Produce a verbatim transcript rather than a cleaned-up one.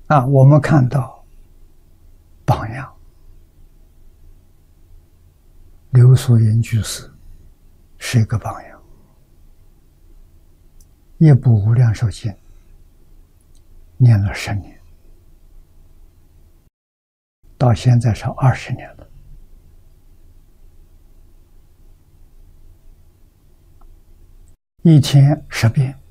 啊，我们看到榜样，刘素云居士是一个榜样，一部《无量寿经》念了十年，到现在是二十年了。一天十遍，